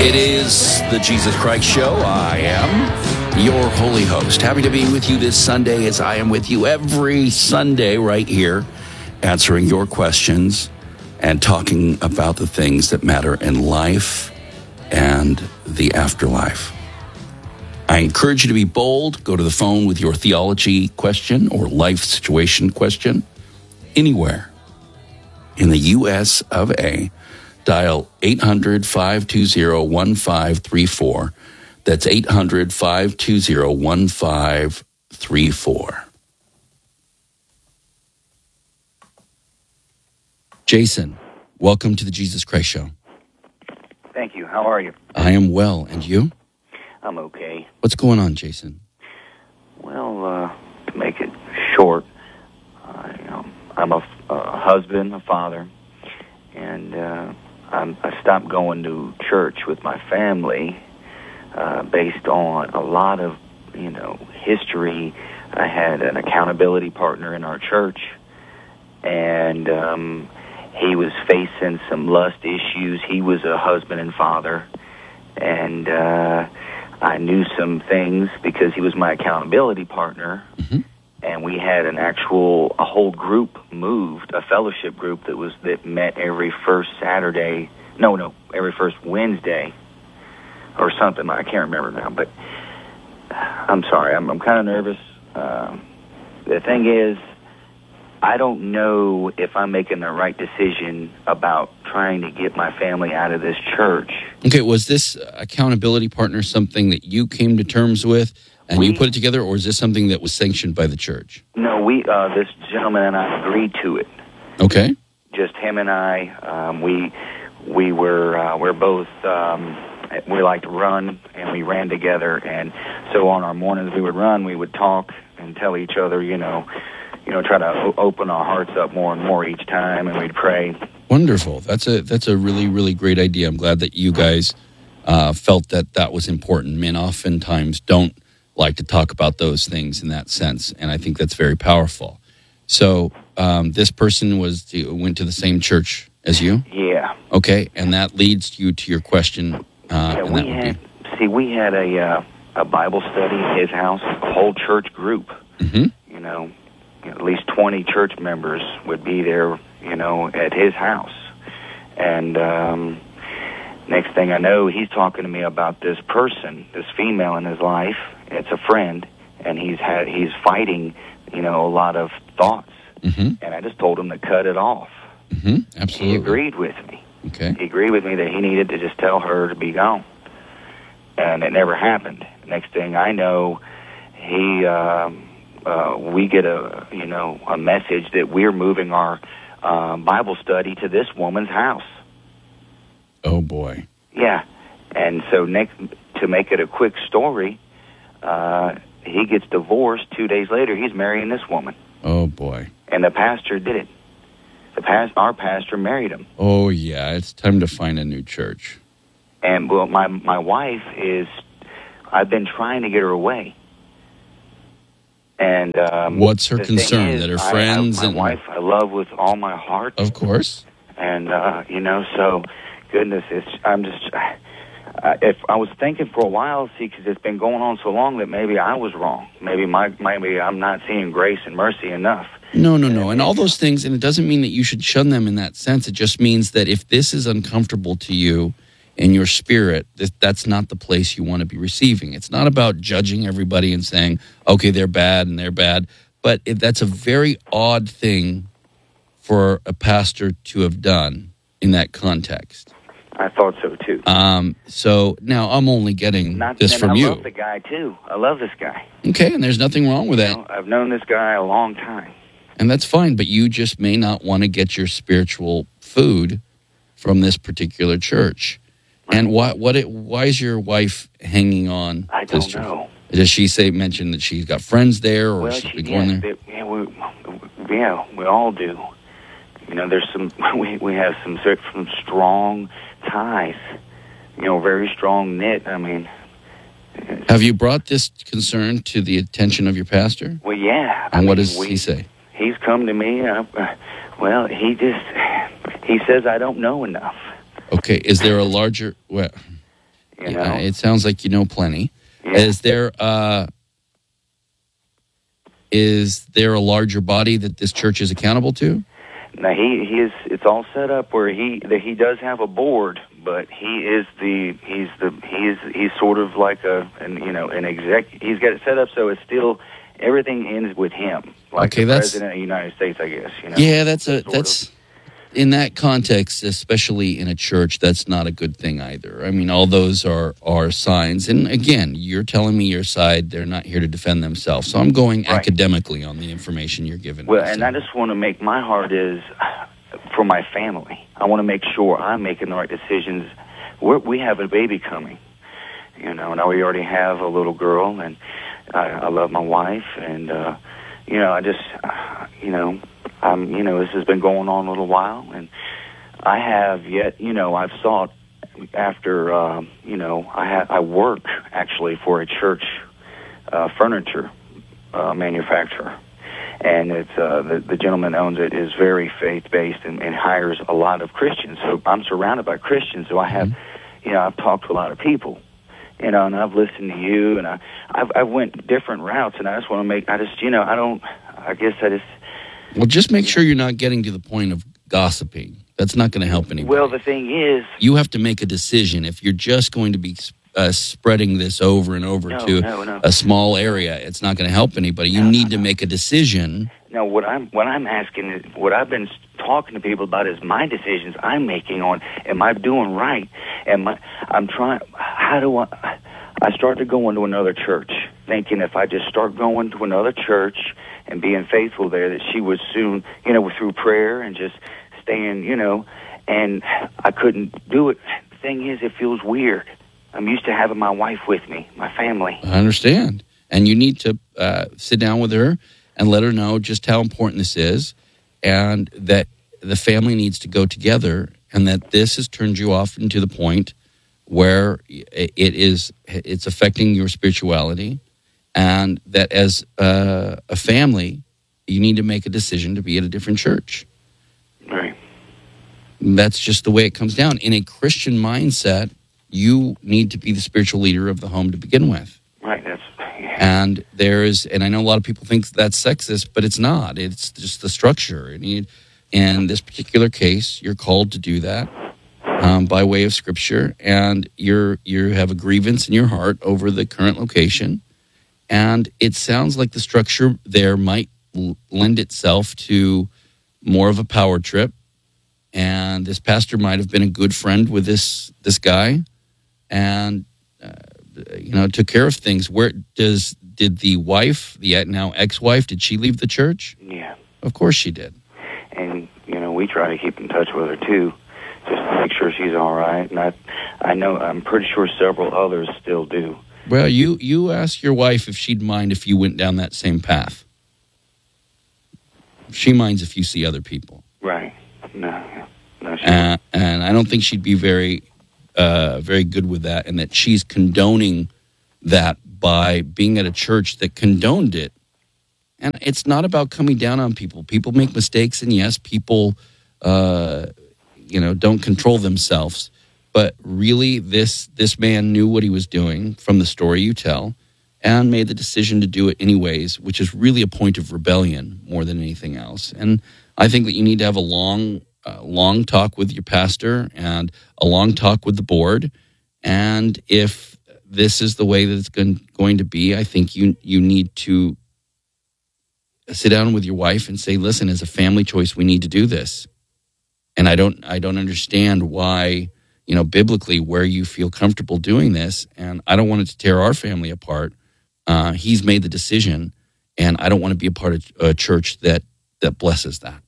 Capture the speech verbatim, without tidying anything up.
It is the Jesus Christ Show. I am your holy host. Happy to be with you this Sunday as I am with you every Sunday right here, answering your questions and talking about the things that matter in life and the afterlife. I encourage you to be bold. Go to the phone with your theology question or life situation question anywhere in the U S of A. Dial eight hundred, five two zero, one five three four. That's eight hundred, five two zero, one five three four. Jason, welcome to the Jesus Christ Show. Thank you. How are you? I am well. And you? I'm okay. What's going on, Jason? Well, uh, to make it short, I, um, I'm a, a husband, a father, and uh, I'm, I stopped going to church with my family uh, based on a lot of, you know, history. I had an accountability partner in our church, and um, he was facing some lust issues. He was a husband and father, and uh, I knew some things because he was my accountability partner. Mm-hmm. And we had an actual, a whole group moved, a fellowship group that was that met every first Saturday, no, no, every first Wednesday or something. I can't remember now, but I'm sorry, I'm, I'm kind of nervous. Uh, the thing is, I don't know if I'm making the right decision about trying to get my family out of this church. Okay, was this accountability partner something that you came to terms with? And we, you put it together, or is this something that was sanctioned by the church? No, we. Uh, this gentleman and I agreed to it. Okay. Just him and I. Um, we we were uh, we're both um, we like to run, and we ran together. And so on our mornings we would run, we would talk and tell each other, you know, you know, try to o- open our hearts up more and more each time, and we'd pray. Wonderful. That's a that's a really really great idea. I'm glad that you guys uh, felt that that was important. Men oftentimes don't like to talk about those things in that sense, and I think that's very powerful. So um, this person was to, went to the same church as you? Yeah. Okay, and that leads you to your question. Uh, yeah, and we that would had, be... see, we had a uh, a Bible study at his house, a whole church group. Mm-hmm. You know, at least twenty church members would be there, you know, at his house. And um, next thing I know, he's talking to me about this person, this female in his life. It's a friend, and he's had he's fighting, you know, a lot of thoughts. Mm-hmm. And I just told him to cut it off. Mm-hmm. Absolutely. He agreed with me. Okay. He agreed with me that he needed to just tell her to be gone. And it never happened. Next thing I know, he uh, uh, we get a you know a message that we're moving our uh, Bible study to this woman's house. Oh boy. Yeah. And so next, to make it a quick story, uh, he gets divorced. Two days later, he's marrying this woman. Oh boy. And the pastor did it. The past, our pastor married him. Oh yeah, it's time to find a new church. And well, my my wife is. I've been trying to get her away. And um, what's her the thing concern? is, that her I- friends I, my and wife I love with all my heart. of course. And uh, you know, so goodness, it's I'm just. Uh, if I was thinking for a while, see, because it's been going on so long that maybe I was wrong. Maybe my maybe I'm not seeing grace and mercy enough. No, no, no. And all those things, and it doesn't mean that you should shun them in that sense. It just means that if this is uncomfortable to you in your spirit, that that's not the place you want to be receiving. It's not about judging everybody and saying, okay, they're bad and they're bad. But if that's a very odd thing for a pastor to have done in that context. I thought so too. Um, so now I'm only getting Not, this and from I you. love the guy too. I love this guy. Okay, and there's nothing wrong with that. You know, I've known this guy a long time. And that's fine, but you just may not want to get your spiritual food from this particular church. Right. And why what it, why is your wife hanging on? I don't know. Does she say mention that she's got friends there, or well, she's she, been going yeah, there? They, yeah, we, yeah, we all do. You know, there's some we we have some some strong ties. You know, very strong knit. I mean, have you brought this concern to the attention of your pastor? Well, yeah. And I what mean, does we, he say? He's come to me. Uh, well, he just he says I don't know enough. Okay, is there a larger? Well, You yeah, know? it sounds like you know plenty. Yeah. Is there uh, is there a larger body that this church is accountable to? Now he he is. It's all set up where he that he does have a board, but he is the he's the he is he's sort of like a an, you know an exec. He's got it set up so it's still everything ends with him, like Okay, the that's- president of the United States, I guess. You know. Yeah, that's a Sort that's of. in that context, especially in a church, that's not a good thing either. I mean, all those are are signs. And again, you're telling me your side; they're not here to defend themselves. So I'm going Right. academically on the information you're giving. Well, me, and so. I just want to make my heart is for my family. I want to make sure I'm making the right decisions. We're, we have a baby coming, you know, and we already have a little girl, and I, I love my wife, and uh, you know, I just, uh, you know, I'm, you know, this has been going on a little while, and I have yet, you know, I've sought after, um, you know, I ha- I work actually for a church uh, furniture uh, manufacturer. And it's uh, the, the gentleman owns it is very faith-based and, and hires a lot of Christians. So I'm surrounded by Christians. So I have, you know, I've talked to a lot of people, you know, and I've listened to you, and I, I've, I've went different routes, and I just want to make, I just, you know, I don't, I guess I just. Well, just make sure you're not getting to the point of gossiping. That's not going to help anybody. Well, the thing is, you have to make a decision. If you're just going to be uh, spreading this over and over No, to no, no. a small area, it's not going to help anybody. You No, need no, to make a decision. no, what I'm, what I'm asking is, what I've been talking to people about is my decisions I'm making on, am I doing right? Am I, I'm trying, how do I, I started going to another church, thinking if I just start going to another church and being faithful there, that she would soon, you know, through prayer and just staying, you know, and I couldn't do it. The thing is, it feels weird. I'm used to having my wife with me, my family. I understand. And you need to uh, sit down with her and let her know just how important this is, and that the family needs to go together, and that this has turned you off into the point where it is it's affecting your spirituality, and that as uh, a family, you need to make a decision to be at a different church. Right. That's just the way it comes down. In a Christian mindset, you need to be the spiritual leader of the home to begin with. Right. That's. Yeah. And there is, and I know a lot of people think that's sexist, but it's not. It's just the structure. And you, in this particular case, you're called to do that um, by way of Scripture, and you're you have a grievance in your heart over the current location, and it sounds like the structure there might l- lend itself to more of a power trip. And this pastor might have been a good friend with this this guy, and uh, you know took care of things. Where does did the wife, the now ex-wife, did she leave the church? Yeah. Of course she did. And you know, we try to keep in touch with her too, just to make sure she's all right. And I, I know, I'm pretty sure several others still do. Well, you you ask your wife if she'd mind if you went down that same path. She minds if you see other people. Right. No. No. She Uh, and I don't think she'd be very, uh, very good with that, and that she's condoning that by being at a church that condoned it. And it's not about coming down on people. People make mistakes, and yes, people, uh, you know, don't control themselves. But really, this this man knew what he was doing from the story you tell, and made the decision to do it anyways, which is really a point of rebellion more than anything else. And I think that you need to have a long, uh, long talk with your pastor and a long talk with the board. And if this is the way that it's going, going to be, I think you you need to sit down with your wife and say, listen, as a family choice, we need to do this. And I don't I don't understand why, you know, biblically, where you feel comfortable doing this, and I don't want it to tear our family apart. Uh, he's made the decision, and I don't want to be a part of a church that that blesses that.